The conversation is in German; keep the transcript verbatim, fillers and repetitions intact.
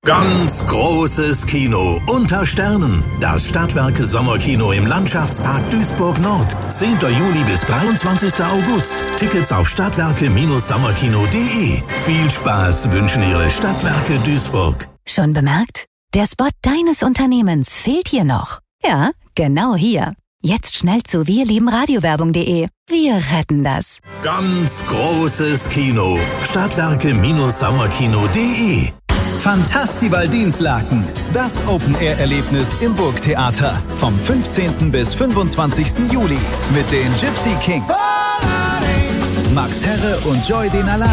Ganz großes Kino unter Sternen. Das Stadtwerke Sommerkino im Landschaftspark Duisburg Nord. zehnter Juli bis dreiundzwanzigster August. Tickets auf stadtwerke Sommerkino punkt de. Viel Spaß wünschen Ihre Stadtwerke Duisburg. Schon bemerkt? Der Spot deines Unternehmens fehlt hier noch. Ja, genau hier. Jetzt schnell zu wirliebenradiowerbung punkt de. Wir retten das. Ganz großes Kino. Stadtwerke Sommerkino punkt de. Fantastival Dinslaken. Das Open-Air-Erlebnis im Burgtheater. Vom fünfzehnten bis fünfundzwanzigsten Juli. Mit den Gypsy Kings, Max Herre und Joy Denala.